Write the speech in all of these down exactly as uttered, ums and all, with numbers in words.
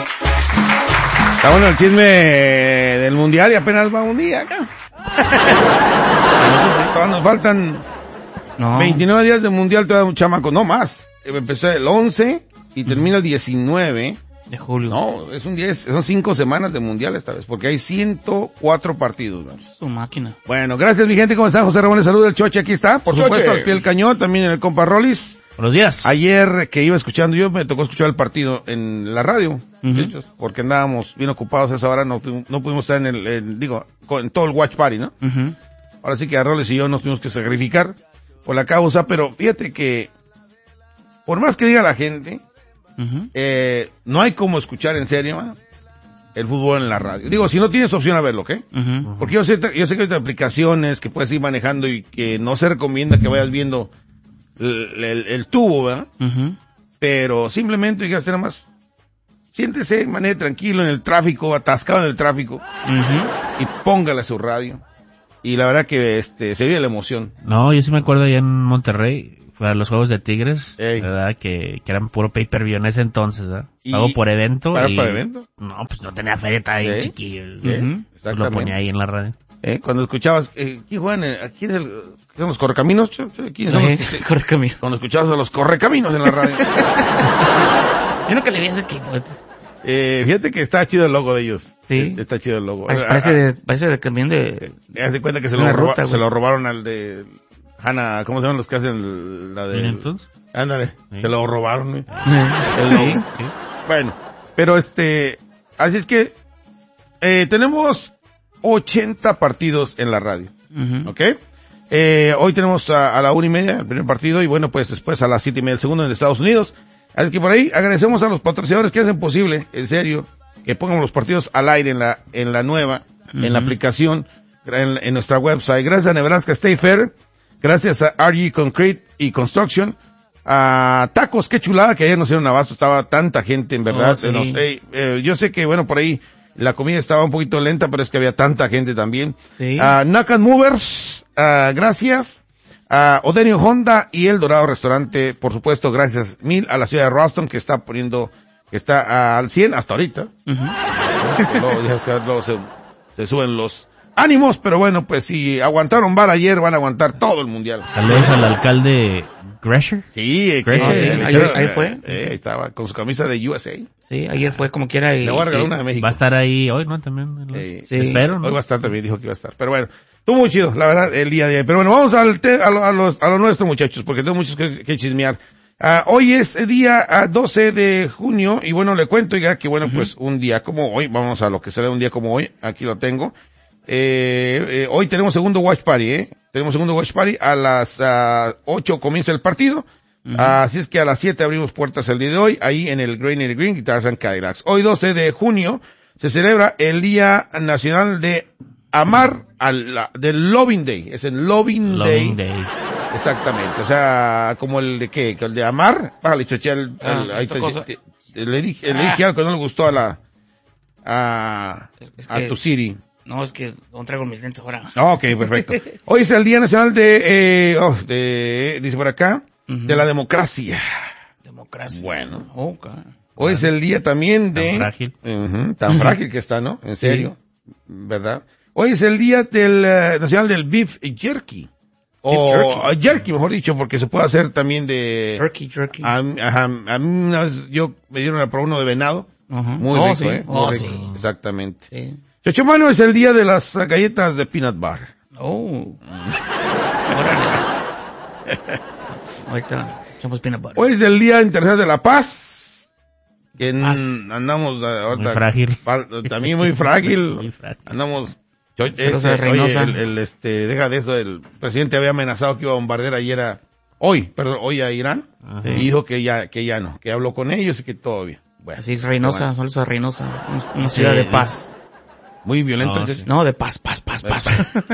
Está bueno el chisme del mundial y apenas va un día acá. Cuando nos faltan no. veintinueve días de mundial, todavía un chamaco, no más. Empezó el once y termina el diecinueve de julio. No, es un diez, son cinco semanas de mundial esta vez, porque hay ciento cuatro partidos. ¿No? Su máquina. Bueno, gracias mi gente, ¿cómo está? José Ramón, le saluda, el Choche, aquí está, por Choche. Supuesto, al pie del cañón, también el compa Rolis. Buenos días. Ayer que iba escuchando, yo me tocó escuchar el partido en la radio, uh-huh. de hecho, porque andábamos bien ocupados a esa hora, no, no pudimos estar en el, el digo, en todo el watch party, ¿no? Uh-huh. Ahora sí que a Rolis y yo nos tuvimos que sacrificar por la causa, pero fíjate que, por más que diga la gente, uh-huh. eh, no hay como escuchar en serio, ¿no? El fútbol en la radio. Digo, si no tienes opción a verlo, ¿ok? Uh-huh. Porque yo sé, yo sé que hay aplicaciones que puedes ir manejando y que no se recomienda que vayas viendo el, el, el tubo, ¿verdad? Uh-huh. Pero simplemente, digas, nada más, siéntese de manera tranquilo en el tráfico, atascado en el tráfico, uh-huh. y póngale a su radio. Y la verdad que este se vive la emoción. No, yo sí me acuerdo allá en Monterrey, para los juegos de Tigres, Ey. ¿verdad? Que, que eran puro pay-per-view en ese entonces, ¿verdad? Pago por evento. ¿Pago y... por evento? No, pues no tenía feria, estaba ahí chiquillo. Uh-huh. Pues lo ponía ahí en la radio. ¿Eh? Cuando escuchabas, eh, ¿quién juegan? ¿Quién es el, son los correcaminos? ¿Quién son ¿Eh? los que, correcaminos? Cuando escuchabas a los correcaminos en la radio. Yo nunca le vi ese equipo. Eh, fíjate que está chido el logo de ellos. Sí. Está chido el logo. Parece, parece, de, parece de también de... Eh, haz de cuenta que se lo, roba, ruta, se lo robaron al de Hanna, ¿cómo se llaman los que hacen la de... ¿Entonces? Ándale, sí. se lo robaron, ¿eh? el logo. Sí, sí. Bueno, pero este, así es que, eh, tenemos ochenta partidos en la radio, uh-huh. ¿ok? Eh, hoy tenemos a, a la una y media el primer partido y bueno, pues después a las siete y media el segundo en Estados Unidos. Así que por ahí agradecemos a los patrocinadores que hacen posible, en serio, que pongan los partidos al aire en la, en la nueva, uh-huh. en la aplicación, en, en nuestra website. Gracias a Nebraska State Fair, gracias a R G Concrete y Construction, a Tacos, qué chulada que ayer nos dieron abasto, estaba tanta gente en verdad. Oh, sí. nos, eh, eh, yo sé que bueno, por ahí la comida estaba un poquito lenta, pero es que había tanta gente también. Sí. A Knock and Movers, uh, gracias. A Odenio Honda y El Dorado Restaurante, por supuesto, gracias mil a la ciudad de Ralston que está poniendo, que está uh, al cien hasta ahorita. Uh-huh. Luego, ya, luego se, se suben los ánimos, pero bueno, pues si aguantaron vara ayer, van a aguantar todo el mundial. Saludos al alcalde Gresher. Sí, Gresher, que, sí. eh, Ayer, ahí fue. Eh, estaba con su camisa de U S A. Sí, ayer fue como quiera. Y, Le voy a regalar y, una de México. Va a estar ahí hoy, ¿no? También. Eh, sí. Espero, ¿no? Hoy va a estar también, dijo que iba a estar. Pero bueno, estuvo muy chido, la verdad, el día de hoy. Pero bueno, vamos al te, a, lo, a, los, a lo nuestro, muchachos, porque tengo muchos que, que chismear. Uh, hoy es día uh, doce de junio, y bueno, le cuento ya que bueno, uh-huh. pues un día como hoy, vamos a lo que será un día como hoy, aquí lo tengo. Eh, eh, hoy tenemos segundo watch party, eh. Tenemos segundo watch party, a las uh, ocho comienza el partido. Uh-huh. Así es que a las siete abrimos puertas el día de hoy, ahí en el Granary Green Guitars and Cadillacs. Hoy doce de junio se celebra el Día Nacional de Amar, al, del Loving Day. Es el Loving, Loving Day. Day. Exactamente. O sea, como el de qué, el de amar. Bájale, choche, el, ah, el, ahí te, cosa. te, te, le dije, le dije algo que no le gustó a la, a, es a que, tu Siri. No, es que no traigo mis lentes ahora. Ok, perfecto. Hoy es el Día Nacional de, eh, oh, de, dice por acá, uh-huh. de la democracia. Democracia. Bueno. Okay. Hoy bueno. es el día también de... Tan frágil. Uh-huh, tan frágil que está, ¿no? En serio. Sí. ¿Verdad? Hoy es el día del uh, nacional del beef jerky. O jerky. Uh, jerky, mejor dicho, porque se puede hacer también de... Jerky, jerky. A, a, a mí una vez yo me dieron a probar uno de venado. Uh-huh. Muy oh, rico, sí. ¿eh? Muy oh, rico. Sí. Exactamente. Sí. Chochomano es el día de las galletas de peanut butter. Oh. Ahorita echamos peanut butter. Hoy es el Día Internacional de la Paz. Que Paz. andamos ahorita... Muy frágil. También muy frágil. Muy frágil. Andamos... Yo, este, oye, el, el, este, deja de eso, el presidente había amenazado que iba a bombardear ayer a, hoy, perdón, hoy a Irán, Ajá. y dijo que ya, que ya no, que habló con ellos y que todo bien. Bueno, así Reynosa, bueno. Solo es Reynosa, una ciudad sí, de paz. Muy violenta. No, sí. no, de paz, paz, paz, paz.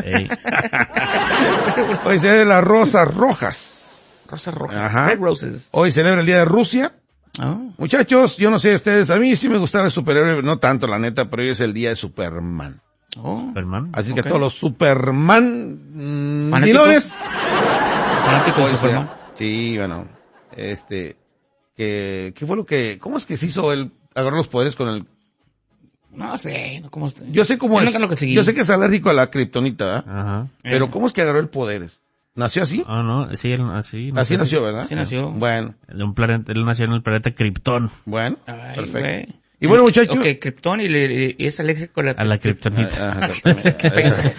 Hoy se celebra las rosas rojas. Rosas rojas. Ajá. Red roses. Hoy celebra el Día de Rusia. Oh. Muchachos, yo no sé ustedes, a mí sí me gustaba el superhéroe, no tanto la neta, pero hoy es el Día de Superman. Oh, Superman. Así okay. que todos los Superman mmm, dilones. Fanáticos de Superman. Sí, bueno, este, que, ¿qué fue lo que, cómo es que se hizo el, agarró los poderes con el... No sé, no, ¿cómo está? Yo sé cómo Yo es. nunca lo conseguí. Yo sé que es alérgico a la kriptonita, ¿verdad? Ajá. Pero Eh. ¿cómo es que agarró el poderes? ¿Nació así? Ah, no, sí, él, así. no Así sé si- nació, ¿verdad? Así nació. Bueno, De un planeta, él nació en el planeta Krypton. bueno, Ay, perfecto. güey. Y bueno, muchachos... Ok, Krypton y, le, y es alérgico a la... A la Kryptonita. Ah, exactamente.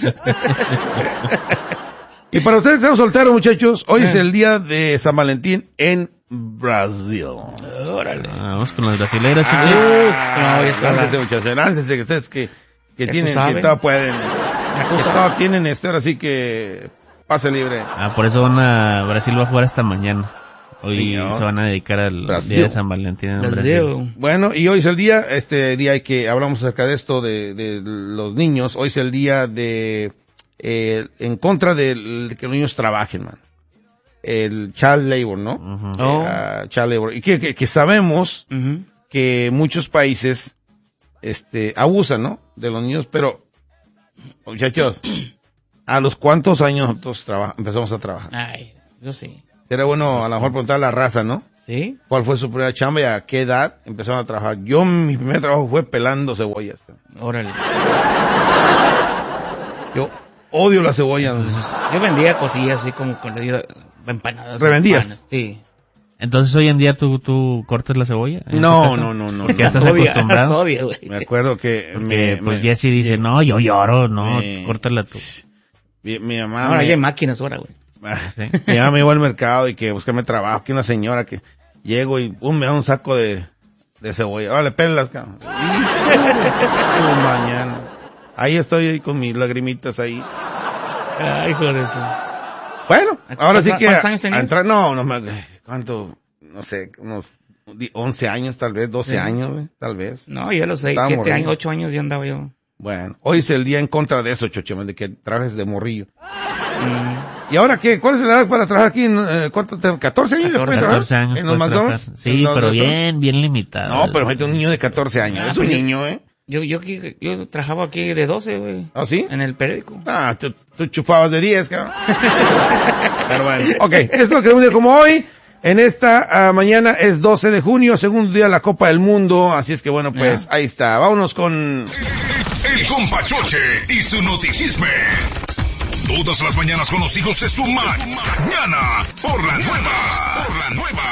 Y para ustedes que están solteros, muchachos, hoy es el día de San Valentín en Brasil. Órale. Ah, vamos con los brasileños. Ah, no, ya está. láncese, muchachos, láncese, que ustedes que, que tú tienen, que sabes. todavía pueden, tú que sabes. todavía tienen este, ahora sí que pase libre. Ah, por eso van a... Brasil va a jugar hasta mañana. Hoy Señor. se van a dedicar al Brasil. día de San Valentín en Brasil. Brasil. Bueno, y hoy es el día, este día hay que, hablamos acerca de esto de, de los niños, hoy es el día de, eh, en contra de, de que los niños trabajen, man. El child labor, ¿no? Ujú. Oh. Eh, child labor. Y que, que, que sabemos Ujú. que muchos países, este, abusan, ¿no? De los niños, pero, muchachos, ¿a los cuántos años nosotros traba- empezamos a trabajar? Ay, yo sí. Sería bueno a lo mejor preguntar a la raza, ¿no? ¿Sí? ¿Cuál fue su primera chamba y a qué edad empezaron a trabajar? Yo, mi primer trabajo fue pelando cebollas. Órale. Yo odio las cebollas. Yo vendía cosillas así como con la vida empanadas. ¿Revendías? panes. Sí. Entonces hoy en día tú, tú cortas la cebolla. ¿En No, tu casa? no, no, no. Porque no. ya estás Odia, acostumbrado. odia, güey. Me acuerdo que Porque, me, pues me- Jesse dice, no, yo lloro, no, me- córtala tú. mi, mi mamá Ahora me, ya hay máquinas ahora, güey. ¿Sí? mi mamá me llevó al mercado y que busqué trabajo, que una señora que llego y pum, me da un saco de, de cebolla. Órale, pélalas, cabrón. Y, mañana. Ahí estoy ahí con mis lagrimitas ahí. Ay, hijo de eso. Bueno, ahora sí que... ¿Cuántos años a tenías? entrar, no, no me... ¿Cuánto? No sé, unos di- once años tal vez, doce Sí. años, güey, tal vez. No, yo a los seis, Estaba siete morrillo. años, ocho años ya andaba yo. Bueno, hoy es el día en contra de eso, Chochema, de que trabajes de morrillo. Mm, ¿Y ahora qué? ¿Cuál es la edad para trabajar aquí? En, eh, ¿Cuánto te- ¿catorce años? catorce, después, catorce años. ¿En los puedes McDonald's? trabajar. Sí, ¿En los pero restaurantes? bien, bien limitado. No, pero fíjate, un niño de catorce años. Ah, es un pues, niño, ¿eh? yo, yo, aquí- yo trabajaba aquí de doce, güey. ¿Ah, sí? En el periódico. Ah, tú, tú chufabas de diez, cabrón. Pero bueno. Ok, esto es lo que un día como hoy. En esta ah, mañana es doce de junio, segundo día de la Copa del Mundo. Así es que bueno, pues ahí está. Vámonos con... El compa Choche y su notichisme. Todas las mañanas con los hijos de su mañana. Por la nueva. Por la nueva.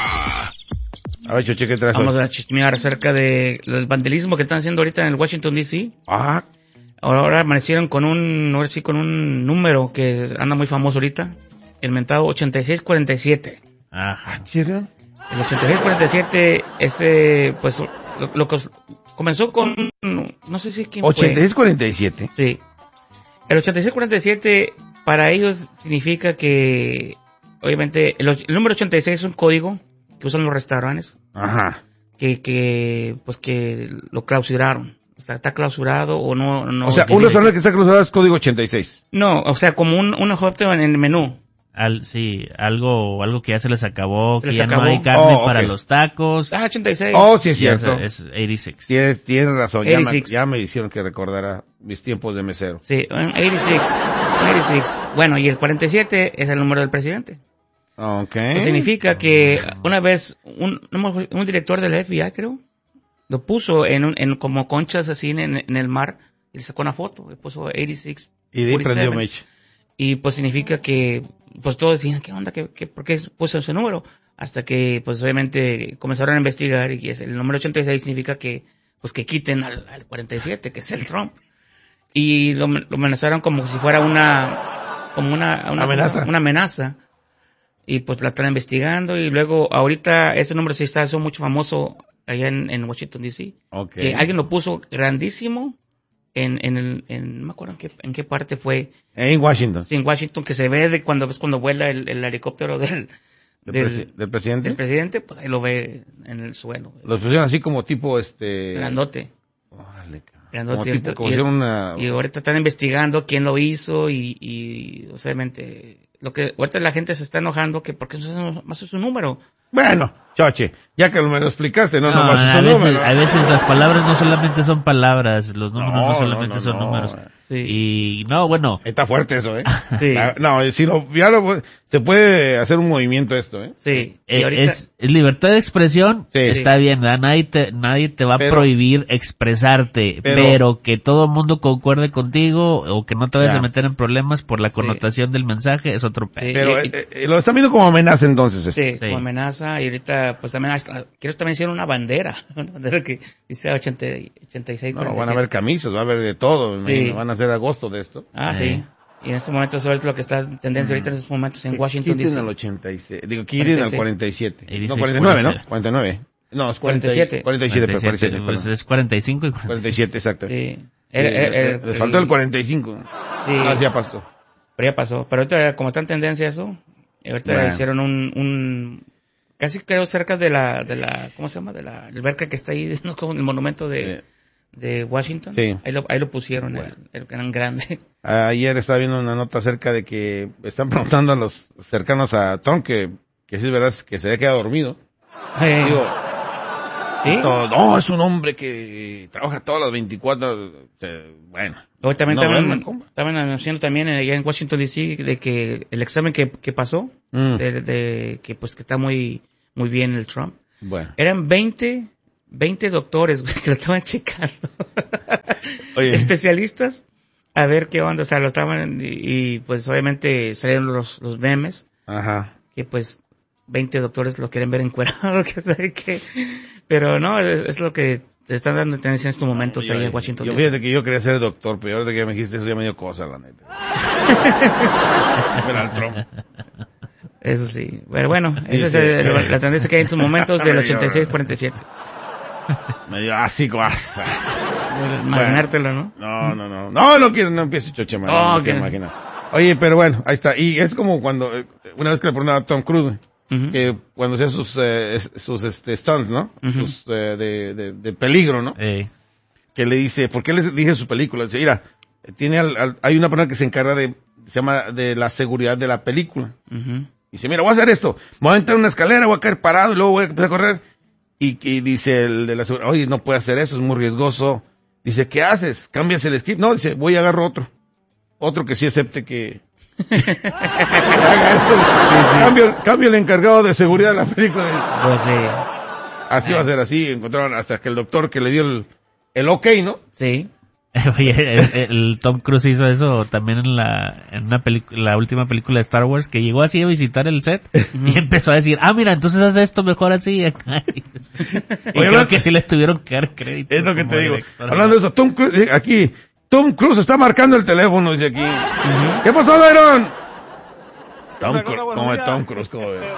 A ver, Choche, ¿qué traes hoy? Vamos a chismear acerca de- del vandalismo que están haciendo ahorita en el Washington D C. Ah, Ahora, ahora amanecieron con un, ahora sí, con un número que anda muy famoso ahorita. El mentado ochenta y seis cuarenta y siete. Ajá. ¿serio? El ochenta y seis cuarenta y siete, ese, pues, lo, lo que comenzó con, no sé si quién fue. ochenta y seis cuarenta y siete. Sí. El ochenta y seis cuarenta y siete para ellos significa que, obviamente, el, och- el número ochenta y seis es un código que usan los restaurantes, Ajá. que, que, pues que lo clausuraron. O sea, está clausurado o no, no. O sea, un restaurante que está cruzado es código ochenta y seis. No, o sea, como un, un objeto en el menú. Al, sí, algo, algo que ya se les acabó, Se que les ya acabó. no hay carne Oh, ok. para los tacos. Ah, ochenta y seis. Oh, sí es Ya cierto. es, es ochenta y seis. Tienes, tienes razón. Ya me, ochenta y seis. ya me hicieron que recordara mis tiempos de mesero. Sí, un ochenta y seis. un ochenta y seis. Bueno, y el cuarenta y siete es el número del presidente. Ok. Que significa que una vez un, un un director del F B I, creo, lo puso en, un, en como conchas así en, en el mar y le sacó una foto, le puso ochenta y seis. Y de ahí cuarenta y siete. prendió Meche. Y pues significa que, pues todos decían, ¿qué onda? ¿Qué, qué, ¿Por qué puso ese número? Hasta que, pues obviamente comenzaron a investigar y es el número ochenta y seis significa que, pues que quiten al, al cuarenta y siete, que es el Trump. Y lo, lo amenazaron como si fuera una, como una, una Amenaza. Una amenaza. Y pues la están investigando y luego ahorita ese número sí está eso mucho famoso allá en, en Washington D C. Ok. Que alguien lo puso grandísimo en, en el, en, no me acuerdo en qué, en qué parte fue. En Washington. Sí, en Washington, que se ve de cuando ves cuando vuela el, el helicóptero del, ¿Del, del, presi- del presidente? del presidente, pues ahí lo ve en el suelo. Los pusieron así como tipo este... Grandote. Órale, cabrón. Grandote. Como tipo, como y, si fuera una... y ahorita están investigando quién lo hizo y, y obviamente lo que ahorita la gente se está enojando que porque eso es más es un número. Bueno, Choche, ya que me lo explicaste, no, No, no, no a, es un veces, número. a veces las palabras no solamente son palabras, los números no, No, solamente no, no, son no. números. Sí. Y no, bueno, Está fuerte eso, ¿eh? Sí. La- no, si lo, ya lo, se puede hacer un movimiento esto, ¿eh? Sí. Y eh, ahorita, es, es libertad de expresión, Sí. está bien, ¿verdad? Nadie te, nadie te va Pero- a prohibir expresarte, pero- pero, que todo el mundo concuerde contigo o que no te vayas Ya. a meter en problemas por la connotación del mensaje es otro pedo. Sí. Pero y- eh, eh, lo están viendo como amenaza entonces. esto. sí, Sí. como amenaza, y ahorita, pues también, hasta- quiero también hacer una bandera, una bandera que dice ochenta, ochenta y seis, No, cuarenta y van a siete. haber camisas, va a haber de todo. me Sí. imagino, Van a hacer agosto de esto. Ah, Sí. sí. Y en este momento, sobre lo que está en tendencia ahorita en estos momentos en Washington, Quiten D C. al ochenta y seis, digo, quiten al cuarenta y seis. cuarenta y siete. Y dice No, cuarenta y nueve, ¿no? cuarenta y siete. cuarenta y nueve. No, es cuarenta y siete. cuarenta y siete, pero cuarenta y siete, pues perdón. es cuarenta y cinco y cuarenta. cuarenta y siete, exacto. Sí. Sí, El- el- el- les- les faltó el cuarenta y cinco. Sí. Ah, ya pasó. Pero ya pasó. Pero ahorita, como está en tendencia eso, ahorita Bueno. hicieron un, un, casi creo cerca de la, de la, ¿cómo se llama? De la alberca que está ahí, ¿no? Como el monumento de, de Washington. Sí. Ahí lo, ahí lo pusieron, Bueno. el, el gran grande. Ayer estaba viendo una nota acerca de que están preguntando a los cercanos a Trump que, que sí es verdad que se había quedado dormido. Eh, Digo, ¿sí? no, no, es un hombre que trabaja todas las veinticuatro, eh, bueno. Hoy también No, estaban, bueno, ¿cómo? estaban anunciando también allá en Washington D C de que el examen que, que pasó, Mm. de, de que pues que está muy, muy bien el Trump. Bueno. Eran veinte, veinte doctores, güey, que lo estaban checando. Oye. Especialistas a ver qué onda, o sea, lo estaban, y, y, pues obviamente salieron los, los memes, Ajá. que pues veinte doctores lo quieren ver encuerado, que sabe qué. Pero no, es, es lo que están dando tendencia en estos momentos Yo- ahí en Washington Yo D C. fíjate que yo quería ser doctor, pero ahora que ya me dijiste eso ya me dio cosa, la neta. Donald Trump. Eso sí. Pero bueno, Sí, esa es sí. el- la tendencia que hay en estos momentos del Me dio- ochenta y seis cuarenta y siete. Me dio así cosa. Imaginártelo, ¿no? No, no, no. No, no quiero, no empieces choche, man. Oh, no te ok. imaginas. Oye, pero bueno, ahí está. Y es como cuando, eh, una vez que le preguntaba a Tom Cruise, Ujú. que cuando hacía sus, eh, es- sus, este, stunts, ¿no? Ujú. Sus, eh, de, de, de peligro, ¿no? Eh, Que le dice, ¿por qué le dije su película? Dice, mira, tiene al, al- hay una persona que se encarga de, se llama, de la seguridad de la película. Ujú. Dice, mira, voy a hacer esto. Voy a entrar en una escalera, voy a caer parado y luego voy a empezar a correr. Y, y dice el de la seguridad, oye, no puede hacer eso, es muy riesgoso. Dice, ¿qué haces? ¿Cambias el script? No, dice, voy a agarrar otro. Otro que sí acepte que... haga esto. Cambio, cambio el encargado de seguridad de la película. Pues sí. Así va a ser así. Encontraron hasta que el doctor que le dio el, el ok, ¿no? Sí. Oye, el, el Tom Cruise hizo eso también en la en una película, la última película de Star Wars, que llegó así a visitar el set y empezó a decir, ah, mira, entonces haz esto mejor así. y Oye, creo hablando- que sí le tuvieron que dar crédito. Es lo que como te digo. director. Hablando de eso, Tom Cruise, eh, aquí, Tom Cruise está marcando el teléfono, dice aquí. ¿Qué pasó, Byron? Tom Otra Cruise, cosa, ¿cómo buenos es días. Tom Cruise? ¿Cómo es?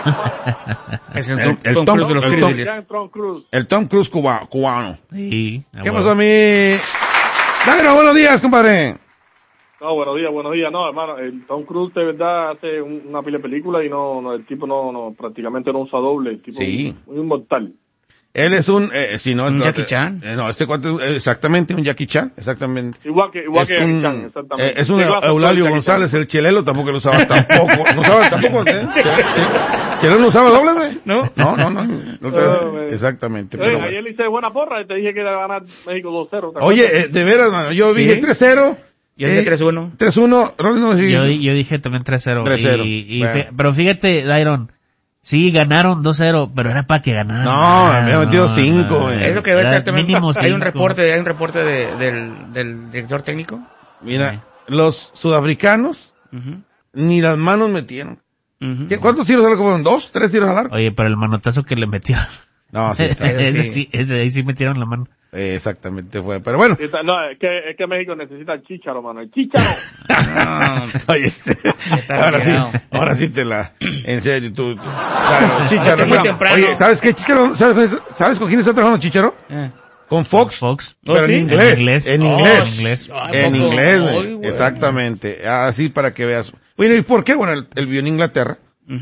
Es el, El- Tom, el Tom Tom- Cruise de los el Tom- Grizzlies. Jan Tom Cruise. El Tom Cruise cuba- cubano. Sí, a ¿Qué huevo. pasó a mí? Byron, buenos días, compadre. No, buenos días, buenos días. No, hermano, el Tom Cruise de verdad hace un- una pila de películas y no, no, el tipo no, no, prácticamente no usa doble. El tipo Sí. muy inmortal. Él es un, eh, si no, Un no, Jackie eh, Chan. eh, no, este cuate es exactamente un Jackie Chan, exactamente. Igual que, igual Es que Jackie un, Chan, exactamente. eh, es un Sí, claro, Eulalio Jackie González, Chan. el chilelo tampoco lo usaba tampoco. ¿No usaba tampoco? ¿eh? ¿Chilelo no usaba doble, güey? ¿No? No, no, no. no te- Oh, güey. exactamente. Oye, pero bueno. ayer le hice buena porra y te dije que iba a ganar México dos cero. ¿te Oye, acuerdas? eh, de veras, mano, yo ¿Sí? dije tres cero. Yo dije tres uno. tres uno, Rolly no me Yo, sigue. di- yo dije también tres cero. tres cero. Y, y Bueno. fe- pero fíjate, Dairon, sí ganaron dos cero, pero era para que ganaran. No, Ah, me había metido cinco, güey. Es lo que Era ahorita también mínimo hay un cinco. reporte, hay un reporte de, del, del director técnico. Mira, los sudafricanos Ujú. ni las manos metieron. Ujú. ¿Qué- ¿Cuántos tiros al arco fueron? ¿Dos? ¿Tres tiros al arco? Oye, pero el manotazo que le metió. No, sí, está- ese, sí. sí, ese ahí sí metieron la mano. eh, exactamente fue. Pero bueno. Y ta- No, es que, es que México necesita el chícharo, mano. El chícharo. No, Oye, este, está ahora sí, retirado. ahora sí te la, en serio, tú, claro, Chicharo, Muy no. temprano. Oye, ¿sabes qué, Chicharo? ¿Sabes, ¿Sabes con quién está trabajando Chicharo? Eh. Con Fox. Fox. ¿Oh, Pero sí? en inglés. En inglés. En Oh, inglés. en inglés. Ay, En ¿a poco? inglés, Ay, güey. güey. Exactamente. Así para que veas. Bueno, ¿y por qué? Bueno, él, él vio en Inglaterra. Ujú.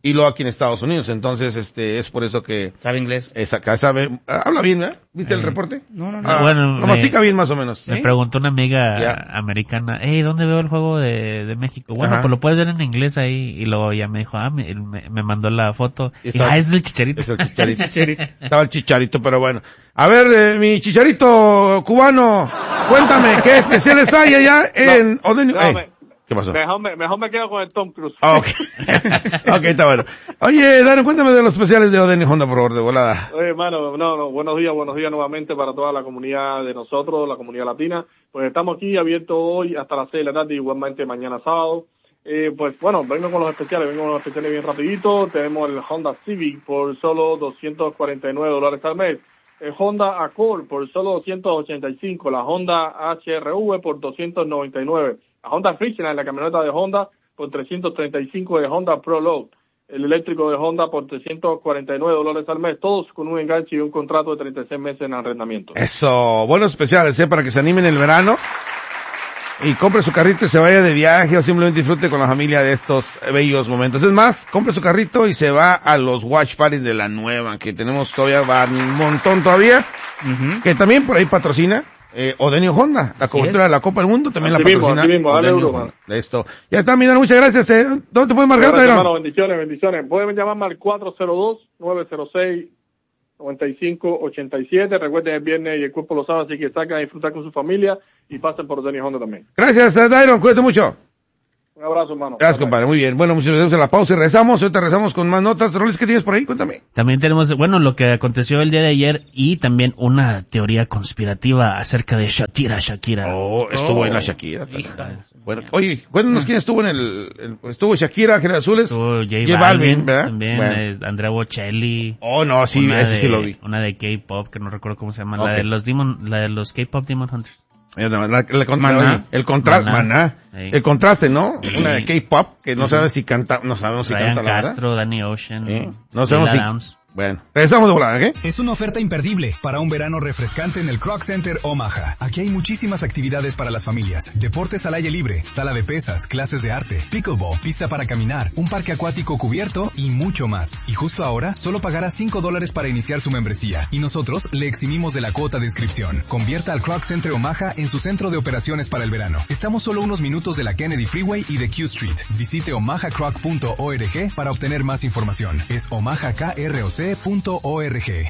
y luego aquí en Estados Unidos. Entonces, este, es por eso que... ¿Sabe inglés? Es acá, sabe... Habla bien, ¿eh? ¿Viste Eh, el reporte? No, no, no. Ah, bueno, lo me- mastica bien más o menos. Me ¿Sí? preguntó una amiga Ya. americana, hey, ¿dónde veo el juego de, de México? Bueno, Ajá. pues lo puedes ver en inglés ahí. Y luego ya me dijo, ah, me, me, me mandó la foto. Y Y está- ah, es el Chicharito. Es el Chicharito. Estaba el Chicharito, pero bueno. A ver, eh, mi Chicharito cubano, cuéntame, ¿qué especiales hay allá en Odenio? No, Ey, me- ¿qué pasó? Mejor me, mejor me quedo con el Tom Cruise. Ah, ok. Ok, está bueno. Oye, Daron, cuéntame de los especiales de Odenio Honda, por favor, de volada. Oye, hermano, no, no, buenos días, buenos días nuevamente para toda la comunidad de nosotros, la comunidad latina. Pues estamos aquí abiertos hoy hasta las seis de la tarde, igualmente mañana sábado. Eh, pues bueno, vengo con los especiales, vengo con los especiales bien rapidito. Tenemos el Honda Civic por solo doscientos cuarenta y nueve dólares al mes. El Honda Accord por solo doscientos ochenta y cinco. La Honda H R V por doscientos noventa y nueve. La Honda Frictional, la camioneta de Honda, por trescientos treinta y cinco de Honda Prologue. El eléctrico de Honda por trescientos cuarenta y nueve dólares al mes, todos con un enganche y un contrato de treinta y seis meses en arrendamiento. Eso, buenos especiales, ¿eh? Para que se animen el verano y compre su carrito y se vaya de viaje o simplemente disfrute con la familia de estos bellos momentos. Es más, compre su carrito y se va a los watch parties de la nueva, que tenemos todavía, va un montón todavía, Ujú. que también por ahí patrocina eh, Odenio Honda, la Así cobertura es. de la Copa del Mundo, también Así la mismo, patrocina así mismo, dale Odenio duro, Honda. Esto. Ya está, mi Daron, muchas gracias. Eh. ¿Dónde te puedes marcar, Gracias, Daron? hermano, bendiciones, bendiciones. Pueden llamarme al cuatro cero dos, nueve cero seis, nueve cinco ocho siete. Recuerden, el viernes y el cuerpo lo sabe, así que salgan a disfrutar con su familia y pasen por Odenio Honda también. Gracias, eh, Daron, cuídate mucho. Un abrazo, hermano. Gracias, Bye, bye. compadre, muy bien. Bueno, muchas gracias a la pausa y regresamos. Ahorita regresamos con más notas. Rolis, ¿qué tienes por ahí? Cuéntame. También tenemos, bueno, lo que aconteció el día de ayer y también una teoría conspirativa acerca de Shakira, Shakira. Oh, estuvo Oh, en la Shakira. hija de su Bueno, oye, cuéntanos quién estuvo en el, el- estuvo Shakira, Ángeles Azules. Estuvo J, J Balvin, ¿verdad? también Bueno. eh, Andrea Bocelli. Oh, no, sí, una ese de, sí lo vi. Una de K-pop, que no recuerdo cómo se llama, Ok. la de los Demon, la de los K-pop Demon Hunters. Mira, nada más, la- la- contra- Maná. oye, el contraste, Maná. maná. Sí. El contraste, ¿no? Sí. Una de K-pop, que no sabes si canta, no sabemos si Ryan canta la verdad. Castro, Danny Ocean, Sí. No sabemos Lila si, Downs. bueno, regresamos de volada, ¿ok? Es una oferta imperdible para un verano refrescante en el Croc Center Omaha. Aquí hay muchísimas actividades para las familias. Deportes al aire libre, sala de pesas, clases de arte, pickleball, pista para caminar, un parque acuático cubierto y mucho más. Y justo ahora, solo pagará cinco dólares para iniciar su membresía. Y nosotros le eximimos de la cuota de inscripción. Convierta al Croc Center Omaha en su centro de operaciones para el verano. Estamos solo unos minutos de la Kennedy Freeway y de Q Street. Visite omaha croc punto org para obtener más información. Es omaha croc punto org.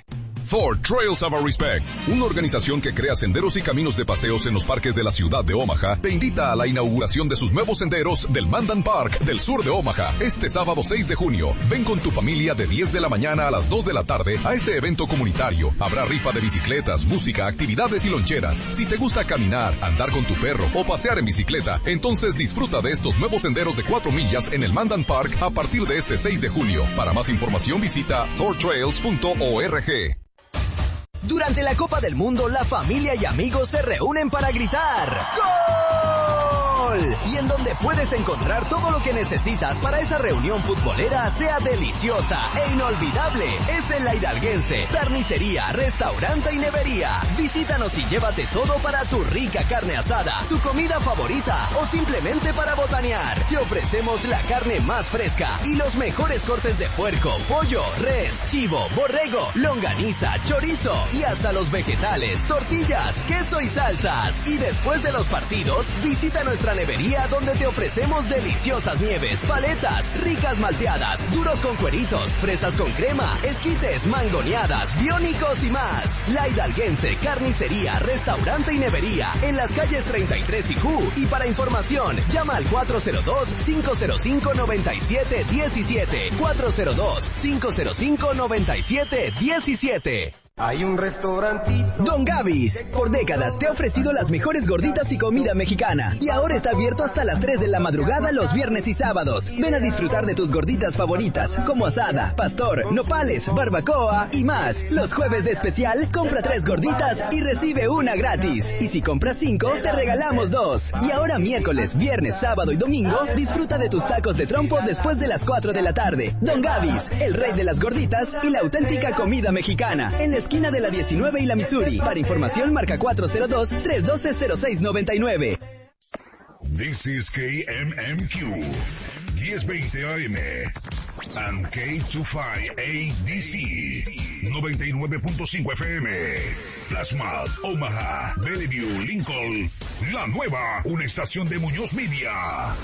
Ford Trails of Our Respect, una organización que crea senderos y caminos de paseos en los parques de la ciudad de Omaha, te invita a la inauguración de sus nuevos senderos del Mandan Park del sur de Omaha, este sábado seis de junio. Ven con tu familia de diez de la mañana a las dos de la tarde a este evento comunitario. Habrá rifa de bicicletas, música, actividades y loncheras. Si te gusta caminar, andar con tu perro o pasear en bicicleta, entonces disfruta de estos nuevos senderos de cuatro millas en el Mandan Park a partir de este seis de junio. Para más información visita ford trails punto org. Durante la Copa del Mundo, la familia y amigos se reúnen para gritar ¡Gol! Y en donde puedes encontrar todo lo que necesitas para esa reunión futbolera sea deliciosa e inolvidable. Es en La Hidalguense, carnicería, restaurante y nevería. Visítanos y llévate todo para tu rica carne asada, tu comida favorita o simplemente para botanear. Te ofrecemos la carne más fresca y los mejores cortes de puerco, pollo, res, chivo, borrego, longaniza, chorizo y hasta los vegetales, tortillas, queso y salsas. Y después de los partidos, visita nuestra nevería donde te ofrecemos deliciosas nieves, paletas, ricas malteadas, duros con cueritos, fresas con crema, esquites, mangoneadas, biónicos y más. La Hidalguense, carnicería, restaurante y nevería en las calles treinta y tres y Q. Y para información, llama al cuatro cero dos, cinco cero cinco, nueve siete uno siete, cuatro cero dos, cinco cero cinco, nueve siete uno siete. Hay un restaurantito. Don Gavis, por décadas te ha ofrecido las mejores gorditas y comida mexicana. Y ahora está abierto hasta las tres de la madrugada los viernes y sábados. Ven a disfrutar de tus gorditas favoritas, como asada, pastor, nopales, barbacoa y más. Los jueves de especial, compra tres gorditas y recibe una gratis. Y si compras cinco, te regalamos dos. Y ahora miércoles, viernes, sábado y domingo, disfruta de tus tacos de trompo después de las cuatro de la tarde. Don Gavis, el rey de las gorditas y la auténtica comida mexicana. En la esquina de la diecinueve y la Missouri. Para información marca cuatro cero dos, tres uno dos, cero seis nueve nueve. This is K M M Q, diez veinte A M. and K veinticinco A D C, noventa y nueve punto cinco F M, Plasma, Omaha, Bellevue, Lincoln, La Nueva, una estación de Muñoz Media.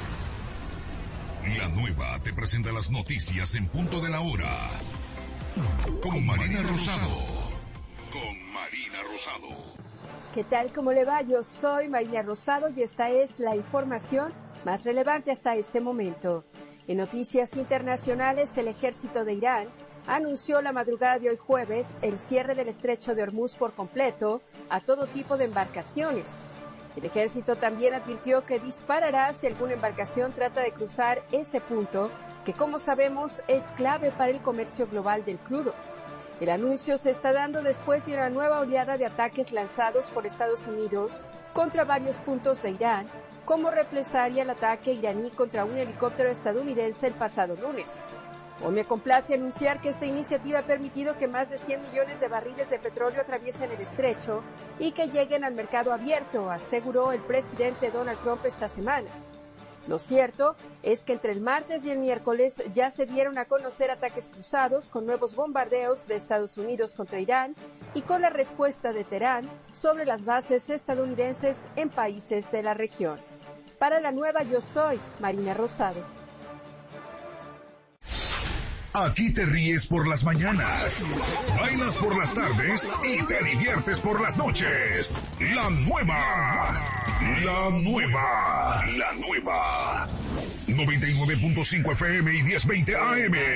La Nueva te presenta las noticias en punto de la hora. Con Marina Rosado. Con Marina Rosado. ¿Qué tal? ¿Cómo le va? Yo soy Marina Rosado y esta es la información más relevante hasta este momento. En noticias internacionales, el ejército de Irán anunció la madrugada de hoy jueves el cierre del estrecho de Hormuz por completo a todo tipo de embarcaciones. El ejército también advirtió que disparará si alguna embarcación trata de cruzar ese punto, que como sabemos es clave para el comercio global del crudo. El anuncio se está dando después de una nueva oleada de ataques lanzados por Estados Unidos contra varios puntos de Irán, como represalia al ataque iraní contra un helicóptero estadounidense el pasado lunes. Hoy me complace anunciar que esta iniciativa ha permitido que más de cien millones de barriles de petróleo atraviesen el estrecho y que lleguen al mercado abierto, aseguró el presidente Donald Trump esta semana. Lo cierto es que entre el martes y el miércoles ya se dieron a conocer ataques cruzados con nuevos bombardeos de Estados Unidos contra Irán y con la respuesta de Teherán sobre las bases estadounidenses en países de la región. Para La Nueva, yo soy Marina Rosado. Aquí te ríes por las mañanas, bailas por las tardes y te diviertes por las noches. La Nueva, La Nueva, La Nueva. noventa y nueve punto cinco F M y diez veinte A M.